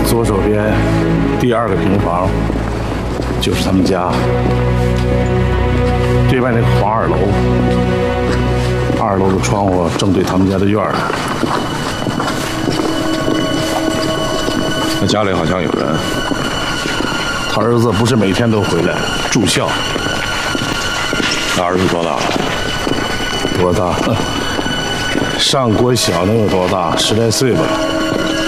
左手边第2个平房就是他们家，对面那个黄2楼，2楼的窗户正对他们家的院儿。 那家里好像有人。 他儿子不是每天都回来住校。 他儿子多大了？ 多大？上国小能有多大？10来岁吧。